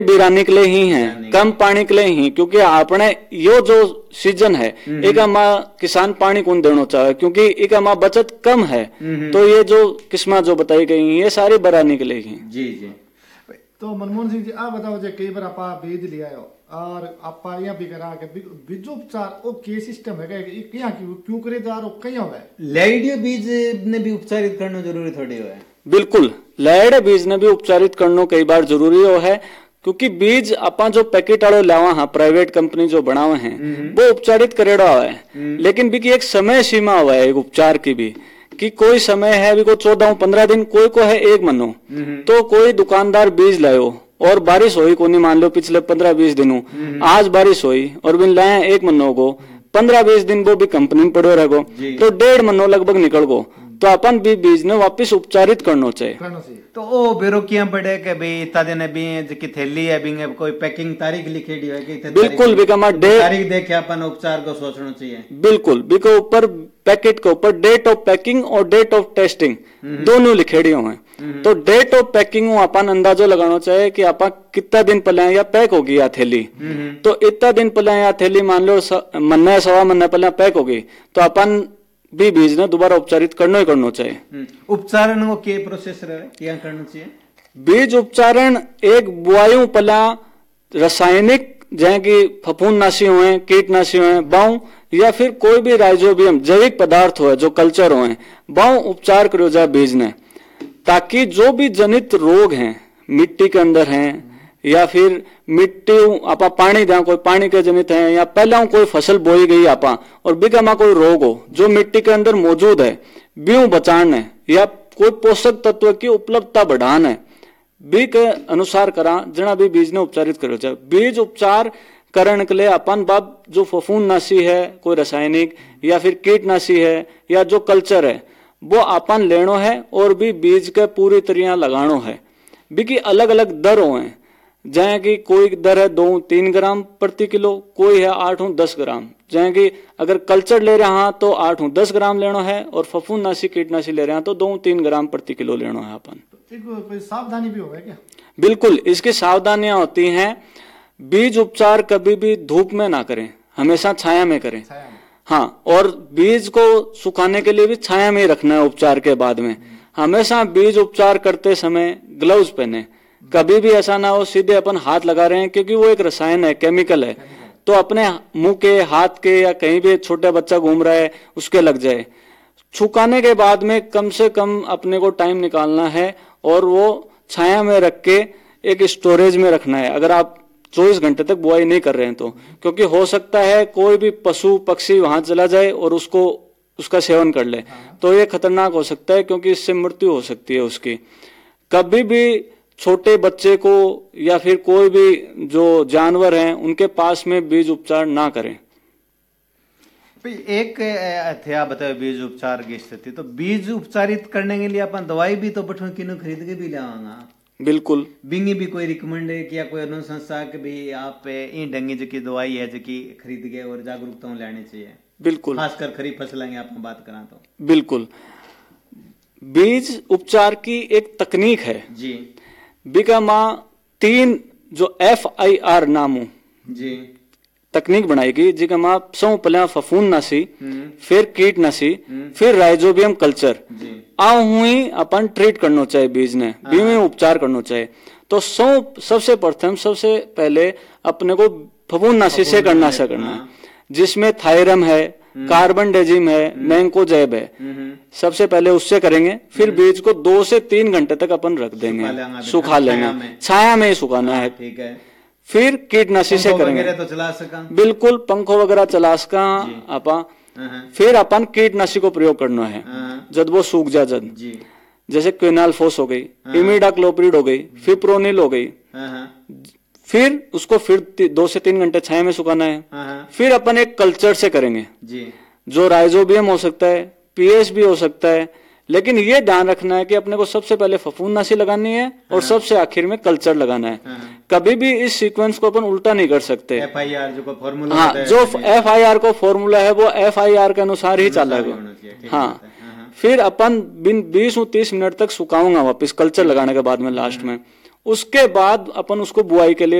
बिराने के लिए ही हैं, कम पानी के लिए ही, क्योंकि आपने यो जो सीजन है एक अमा किसान पानी कौन देना चाहे, क्योंकि एक अमा बचत कम है। तो ये जो किस्मा जो बताई गई ये सारी बराने के लिए ही। जी जी। तो मनमोहन सिंह जी आप बताओ, जो कई बार आप बीज लिया हो और आप यहाँ भी करा के बीजोपचार वो के सिस्टम है क्या क्यों करे जा रहा कहीं हो लाइडियो बीज ने भी उपचारित करना जरूरी थोड़ी हो है? बिल्कुल, लाइड बीज ने भी उपचारित करना कई बार जरूरी हो है, क्योंकि बीज अपा जो पैकेट वालों लावा हाँ प्राइवेट कंपनी जो बनावे हैं वो उपचारित करेड़ा हुआ है, लेकिन भी की एक समय सीमा हुआ है एक उपचार की भी, कि कोई समय है भी को 14-15 दिन, कोई को है 1 महीनो। तो कोई दुकानदार बीज लायो और बारिश हुई को नहीं, मान लो पिछले 15-20 दिनों आज बारिश हुई और बिन लाया 1 महीनों को 15-20 दिन वो भी कंपनी में पड़ो रहेगो, तो 1.5 महीनों लगभग निकल गो। तो अपन भी बीज ने वापिस उपचारित करना चाहिए। तो ओ बेरोकियां पड़े के भाई इतना दिन बीज की थैली है बिंगे कोई पैकिंग तारीख लिखेड़ी है कि बिल्कुल बिकमा तारीख देखे अपन उपचार को सोचना चाहिए। बिल्कुल बिको ऊपर पैकेट के ऊपर डेट ऑफ पैकिंग और डेट ऑफ टेस्टिंग दोनों लिखेड़ी हुए हैं। तो डेट ऑफ पैकिंग अपन अंदाजो लगाना चाहिए कि अपन कितना दिन पहले या पैक होगी या थैली, तो इतना दिन पहले या थैली मान लो महीना 1.25 महीना पहले पैक होगी, तो अपन भी बीज ने दोबारा उपचारित करना ही करना चाहिए। उपचारण को क्या प्रोसेस रहे क्या करना चाहिए? बीज उपचारण एक बुआई पहला रासायनिक जैसे कि फफूंदनाशी हुए, कीटनाशी हुए बाऊ, या फिर कोई भी राइजोबियम जैविक पदार्थ हो जो कल्चर हुए बाऊ उपचार करो जाए बीज ने, ताकि जो भी जनित रोग हैं मिट्टी के अंदर हैं या फिर मिट्टी आपा पानी दें कोई पानी के जनित है, या पहला कोई फसल बोई गई आपा और बिगमा कोई रोग हो जो मिट्टी के अंदर मौजूद है बीऊ बचान है, या कोई पोषक तत्व की उपलब्धता बढ़ान है, बी के अनुसार करा जना भी बीज ने उपचारित करो जाए। बीज उपचार करण के लिए अपन बाब जो फफूंदनाशी है कोई रासायनिक या फिर कीटनाशी है या जो कल्चर है वो अपन लेनो है, और भी बीज के पूरी तरह लगानो है। बी की अलग अलग दर हो है, जैसे कि कोई दर है 2-3 ग्राम प्रति किलो, कोई है 8-10 ग्राम। जैसे कि अगर कल्चर ले रहे हैं तो 8-10 ग्राम लेना है, और फफूंदनाशी कीटनाशी ले रहे हैं तो 2-3 ग्राम प्रति किलो लेना है अपन। कोई सावधानी भी होगा क्या? बिल्कुल, इसकी सावधानियां होती हैं। बीज उपचार कभी भी धूप में ना करें, हमेशा छाया में करें। हाँ, और बीज को सुखाने के लिए भी छाया में ही रखना है। उपचार के बाद में हमेशा बीज उपचार करते समय ग्लव्स पहने, कभी भी ऐसा ना हो सीधे अपन हाथ लगा रहे हैं, क्योंकि वो एक रसायन है, केमिकल है, तो अपने मुंह के हाथ के या कहीं भी छोटा बच्चा घूम रहा है उसके लग जाए। सुखाने के बाद में कम से कम अपने को टाइम निकालना है और वो छाया में रख के एक स्टोरेज में रखना है। अगर आप 24 घंटे तक बुआई नहीं कर रहे हैं तो, क्योंकि हो सकता है कोई भी पशु पक्षी वहां चला जाए और उसका सेवन कर ले, तो ये खतरनाक हो सकता है, क्योंकि इससे मृत्यु हो सकती है उसकी। कभी भी छोटे बच्चे को या फिर कोई भी जो जानवर हैं उनके पास में बीज उपचार ना करें। एक थे आप बताओ बीज उपचार की स्थिति, तो बीज उपचारित करने के लिए अपन दवाई भी तो बठन किनो खरीद के भी लावांगा। बिल्कुल, बिंगी भी कोई रिकमेंड है कि या कोई अनुसंस्था के भी आप इन ढंगी जो की दवाई है जो की खरीद के और जागरूकता लेनी चाहिए। बिल्कुल, खासकर खरीफ फसलें आप बात करा तो बिल्कुल बीज उपचार की एक तकनीक है जी। बिगमा 3 जो FIR नामू जी तकनीक बनाएगी, जिगमा सौ पहले फफूंदनाशी, फिर कीटनाशी, फिर राइजोबियम कल्चर हुई अपन ट्रीट करना चाहिए बीज ने, बीज में उपचार करना चाहिए। तो सबसे पहले अपने को फफूंदनाशी से करना है, जिसमें थायरम है, कार्बन डेजिम है, मैंकोजेब है। सबसे पहले उससे करेंगे, फिर बीज को 2 से 3 घंटे तक अपन रख देंगे, सुखा लेंगे, छाया में ही सुखाना है। ठीक है। फिर कीटनाशी से करेंगे तो चला सका, बिल्कुल पंखों वगैरह चला सका आपा। फिर अपन कीटनाशी को प्रयोग करना है जब वो सूख जा, जैसे क्विनालफोस हो गई, इमिडाक्लोप्रिड हो गई, फिप्रोनिल हो गई। फिर उसको फिर 2 से 3 घंटे छाया में सुखाना है। फिर अपन एक कल्चर से करेंगे जो राइजोबियम हो सकता है, पीएस भी हो सकता है, लेकिन ये ध्यान रखना है कि अपने को सबसे पहले फफूंदनाशी लगानी है और सबसे आखिर में कल्चर लगाना है। कभी भी इस सीक्वेंस को अपन उल्टा नहीं कर सकते। FIR जो फॉर्मूला, हाँ, जो FIR को फॉर्मूला है वो FIR के अनुसार ही चलेगा। हाँ, फिर अपन 20-30 मिनट तक सुखाऊंगा वापिस कल्चर लगाने के बाद में लास्ट में, उसके बाद अपन उसको बुआई के लिए